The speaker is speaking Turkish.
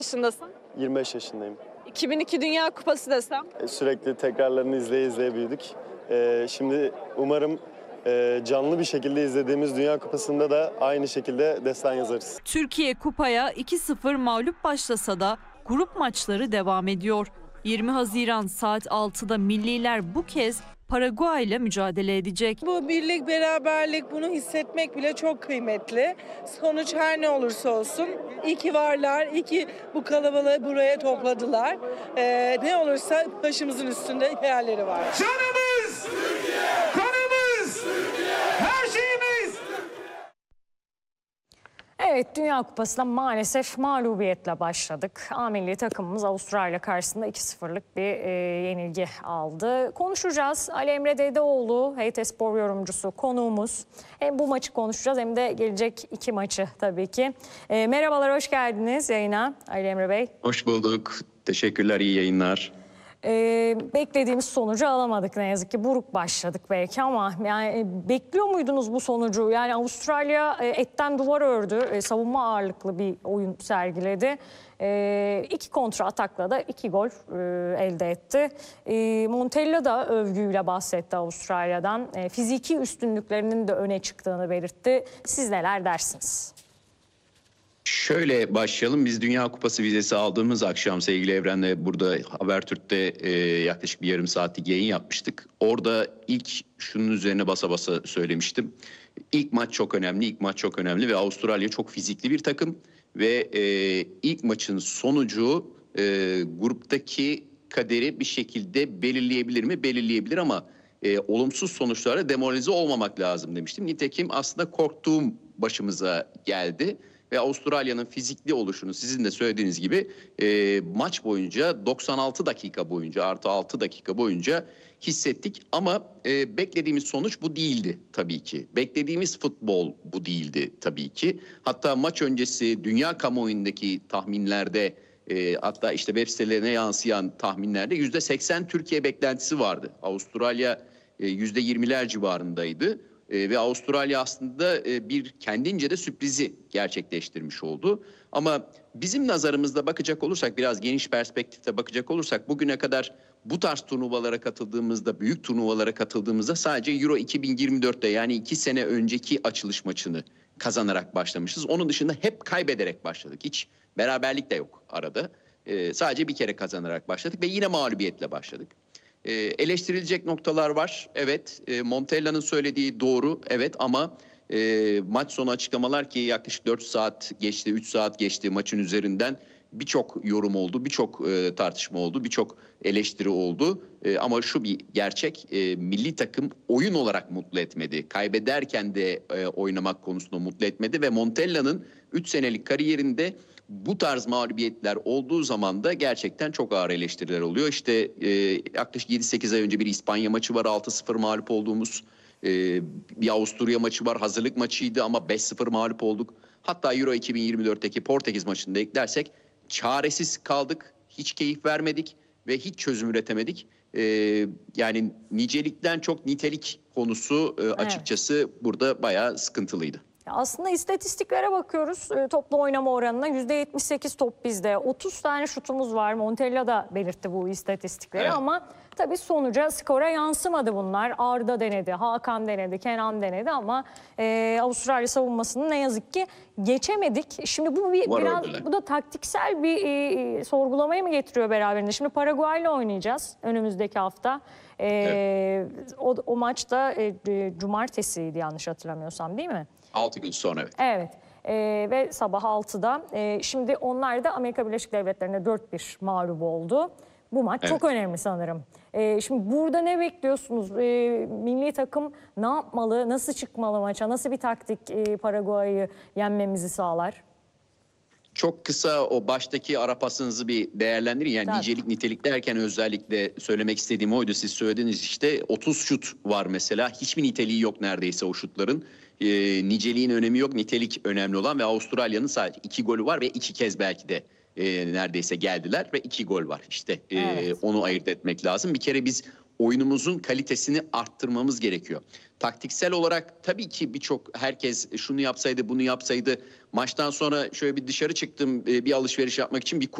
yaşındasın? 25 yaşındayım. 2002 Dünya Kupası desem? Sürekli tekrarlarını izleye izleye büyüdük. Şimdi umarım canlı bir şekilde izlediğimiz Dünya Kupası'nda da aynı şekilde destan yazarız. Türkiye kupaya 2-0 mağlup başlasa da grup maçları devam ediyor. 20 Haziran saat 6'da milliler bu kez Paraguay ile mücadele edecek. Bu birlik, beraberlik, bunu hissetmek bile çok kıymetli. Sonuç her ne olursa olsun. İyi ki varlar, iyi ki bu kalabalığı buraya topladılar. Ne olursa başımızın üstünde yerleri var. Canımız, Türkiye, kanımız, Türkiye, her şeyimiz. Evet, Dünya Kupası'na maalesef mağlubiyetle başladık. A milli takımımız Avustralya karşısında 2-0'lık bir yenilgi aldı. Konuşacağız. Ali Emre Dedeoğlu, HT Spor yorumcusu, konuğumuz. Hem bu maçı konuşacağız hem de gelecek iki maçı tabii ki. Merhabalar, hoş geldiniz yayına Ali Emre Bey. Hoş bulduk. Teşekkürler, iyi yayınlar. Beklediğimiz sonucu alamadık ne yazık ki. Buruk başladık belki ama yani bekliyor muydunuz bu sonucu? Yani Avustralya etten duvar ördü. Savunma ağırlıklı bir oyun sergiledi. İki kontra atakla da 2 gol elde etti. Montella da övgüyle bahsetti Avustralya'dan. Fiziki üstünlüklerinin de öne çıktığını belirtti. Siz neler dersiniz? Şöyle başlayalım. Biz Dünya Kupası vizesi aldığımız akşam sevgili Evren'le burada Habertürk'te yaklaşık bir yarım saatlik yayın yapmıştık. Orada ilk şunun üzerine basa basa söylemiştim. İlk maç çok önemli, ilk maç çok önemli ve Avustralya çok fizikli bir takım. Ve ilk maçın sonucu gruptaki kaderi bir şekilde belirleyebilir mi? Belirleyebilir ama olumsuz sonuçlara demoralize olmamak lazım demiştim. Nitekim aslında korktuğum başımıza geldi. Ve Avustralya'nın fizikli oluşunu sizin de söylediğiniz gibi maç boyunca 96 dakika boyunca artı 6 dakika boyunca hissettik. Ama beklediğimiz sonuç bu değildi tabii ki. Beklediğimiz futbol bu değildi tabii ki. Hatta maç öncesi dünya kamuoyundaki tahminlerde hatta işte web sitelerine yansıyan tahminlerde %80 Türkiye beklentisi vardı. Avustralya %20'ler civarındaydı. Ve Avustralya aslında bir kendince de sürprizi gerçekleştirmiş oldu. Ama bizim nazarımızda bakacak olursak, biraz geniş perspektifte bakacak olursak, bugüne kadar bu tarz turnuvalara katıldığımızda, büyük turnuvalara katıldığımızda sadece Euro 2024'te yani 2 sene önceki açılış maçını kazanarak başlamışız. Onun dışında hep kaybederek başladık. Hiç beraberlik de yok arada. Sadece bir kere kazanarak başladık ve yine mağlubiyetle başladık. Eleştirilecek noktalar var. Evet, Montella'nın söylediği doğru. Evet ama maç sonu açıklamalar ki yaklaşık 4 saat geçti, 3 saat geçti maçın üzerinden. Birçok yorum oldu, birçok tartışma oldu, birçok eleştiri oldu. Ama şu bir gerçek, milli takım oyun olarak mutlu etmedi. Kaybederken de oynamak konusunda mutlu etmedi ve Montella'nın 3 senelik kariyerinde bu tarz mağlubiyetler olduğu zaman da gerçekten çok ağır eleştiriler oluyor. İşte yaklaşık 7-8 ay önce bir İspanya maçı var, 6-0 mağlup olduğumuz. Bir Avusturya maçı var, hazırlık maçıydı ama 5-0 mağlup olduk. Hatta Euro 2024'teki Portekiz maçını da eklersek çaresiz kaldık, hiç keyif vermedik ve hiç çözüm üretemedik. Yani nicelikten çok nitelik konusu açıkçası burada bayağı sıkıntılıydı. Aslında istatistiklere bakıyoruz. Toplu oynama oranına %78 top bizde. 30 tane şutumuz var. Montella da belirtti bu istatistikleri ama tabii sonuca, skora yansımadı bunlar. Arda denedi, Hakan denedi, Kenan denedi ama Avustralya savunmasını ne yazık ki geçemedik. Şimdi bu bu da taktiksel bir sorgulamayı mı getiriyor beraberinde? Şimdi Paraguay'la oynayacağız önümüzdeki hafta. O maç da cumartesiydi yanlış hatırlamıyorsam, değil mi? 6 gün sonra evet. Evet ve sabah 6'da. Şimdi onlar da Amerika Birleşik Devletleri'ne 4-1 mağlup oldu. Bu maç çok önemli sanırım. Şimdi burada ne bekliyorsunuz? Milli takım ne yapmalı? Nasıl çıkmalı maça? Nasıl bir taktik Paraguay'ı yenmemizi sağlar? Çok kısa o baştaki ara pasınızı bir değerlendirin. Yani nicelik nitelik derken özellikle söylemek istediğim oydu. Siz söylediğiniz işte 30 şut var mesela. Hiçbir niteliği yok neredeyse o şutların. Niceliğin önemi yok, nitelik önemli olan ve Avustralya'nın sadece 2 golü var ve 2 kez belki de neredeyse geldiler ve 2 gol var. İşte onu ayırt etmek lazım. Bir kere biz oyunumuzun kalitesini arttırmamız gerekiyor. Taktiksel olarak tabii ki herkes şunu yapsaydı, bunu yapsaydı. Maçtan sonra şöyle bir dışarı çıktım bir alışveriş yapmak için, bir